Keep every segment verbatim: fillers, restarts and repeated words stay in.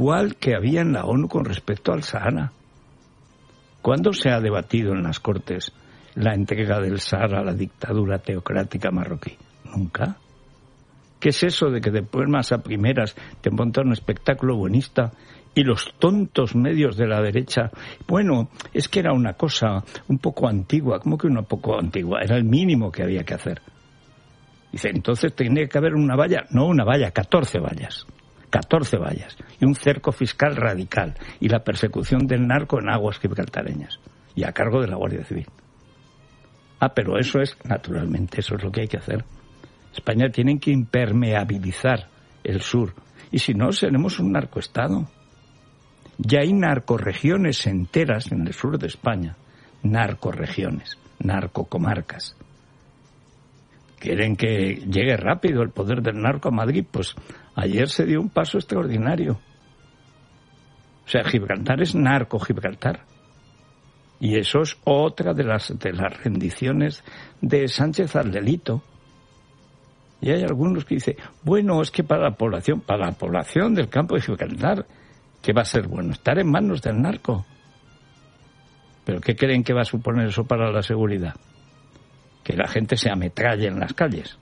igual que había en la ONU con respecto al Sahara. ¿Cuándo se ha debatido en las Cortes la entrega del Sahara a la dictadura teocrática marroquí? Nunca. ¿Qué es eso de que después, más a primeras, te montan un espectáculo buenista y los tontos medios de la derecha? Bueno, es que era una cosa un poco antigua. ¿Cómo que una poco antigua? Era el mínimo que había que hacer. Dice, entonces tenía que haber una valla. No una valla, catorce vallas. catorce vallas. Y un cerco fiscal radical. Y la persecución del narco en aguas gibraltareñas. Y a cargo de la Guardia Civil. Ah, pero eso es, naturalmente, eso es lo que hay que hacer. España tiene que impermeabilizar el sur. Y si no, seremos un narcoestado. Ya hay narcorregiones enteras en el sur de España. Narcorregiones, narcocomarcas. ¿Quieren que llegue rápido el poder del narco a Madrid? Pues ayer se dio un paso extraordinario. O sea, Gibraltar es narco Gibraltar. Y eso es otra de las, de las rendiciones de Sánchez al delito. Y hay algunos que dicen, bueno, es que para la población, para la población del campo de Gibraltar, ¿qué va a ser bueno? Estar en manos del narco. ¿Pero qué creen que va a suponer eso para la seguridad? Que la gente se ametralle en las calles.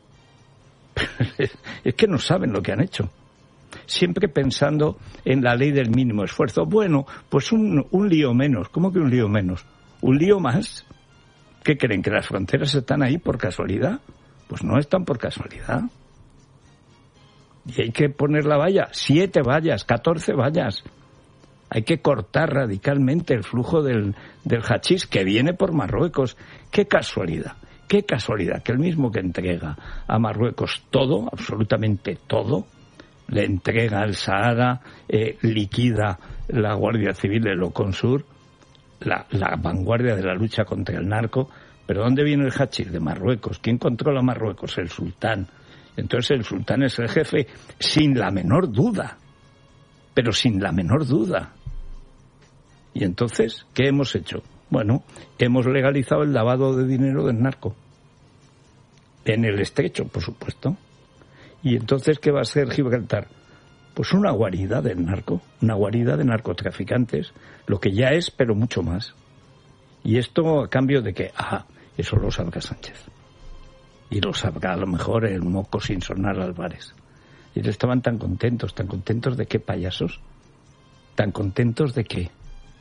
Es que no saben lo que han hecho. Siempre pensando en la ley del mínimo esfuerzo. Bueno, pues un, un lío menos. ¿Cómo que un lío menos? ¿Un lío más? ¿Qué creen? ¿Que las fronteras están ahí por casualidad? Pues no están por casualidad. Y hay que poner la valla. Siete vallas, catorce vallas. Hay que cortar radicalmente el flujo del, del hachís que viene por Marruecos. ¡Qué casualidad! ¡Qué casualidad! Que el mismo que entrega a Marruecos todo, absolutamente todo, le entrega al Sahara, eh, liquida la Guardia Civil de Loconsur, la, la vanguardia de la lucha contra el narco. ¿Pero dónde viene el hachís? De Marruecos. ¿Quién controla Marruecos? El sultán. Entonces el sultán es el jefe sin la menor duda. Pero sin la menor duda. Y entonces, ¿qué hemos hecho? Bueno, hemos legalizado el lavado de dinero del narco. En el estrecho, por supuesto. ¿Y entonces qué va a ser Gibraltar? Pues una guarida del narco, una guarida de narcotraficantes, lo que ya es, pero mucho más. Y esto a cambio de que, ajá, eso lo sabrá Sánchez. Y lo sabrá a lo mejor el moco sin sonar Álvarez. Y estaban tan contentos, tan contentos de qué, payasos, tan contentos de qué.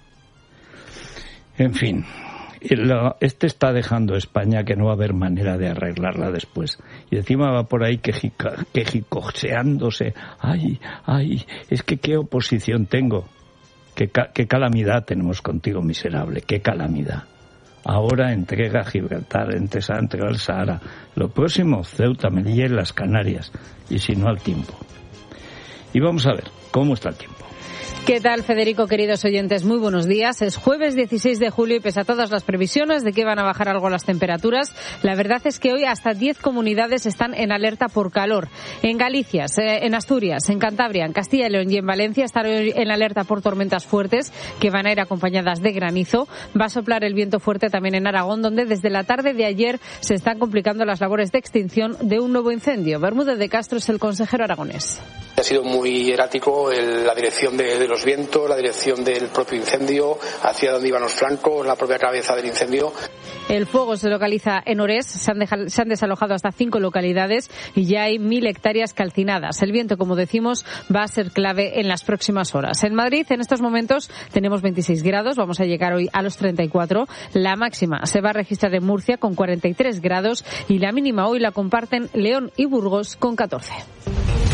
En fin, este está dejando España que no va a haber manera de arreglarla después. Y encima va por ahí quejica, quejicoseándose. Ay, ay, es que qué oposición tengo. Qué, qué calamidad tenemos contigo, miserable, qué calamidad. Ahora entrega a Gibraltar, entrega, entrega al Sahara. Lo próximo, Ceuta, Melilla y las Canarias. Y si no, al tiempo. Y vamos a ver cómo está el tiempo. ¿Qué tal, Federico, queridos oyentes? Muy buenos días. Es jueves dieciséis de julio y pese a todas las previsiones de que van a bajar algo las temperaturas, la verdad es que hoy hasta diez comunidades están en alerta por calor. En Galicia, en Asturias, en Cantabria, en Castilla y León y en Valencia están hoy en alerta por tormentas fuertes que van a ir acompañadas de granizo. Va a soplar el viento fuerte también en Aragón, donde desde la tarde de ayer se están complicando las labores de extinción de un nuevo incendio. Bermúdez de Castro es el consejero aragonés. Ha sido muy errático el, la dirección de, de los vientos, la dirección del propio incendio, hacia dónde iban los flancos, la propia cabeza del incendio. El fuego se localiza en Orés, se han, dejado, se han desalojado hasta cinco localidades y ya hay mil hectáreas calcinadas. El viento, como decimos, va a ser clave en las próximas horas. En Madrid, en estos momentos, tenemos veintiséis grados, vamos a llegar hoy a los treinta y cuatro. La máxima se va a registrar en Murcia con cuarenta y tres grados y la mínima hoy la comparten León y Burgos con catorce.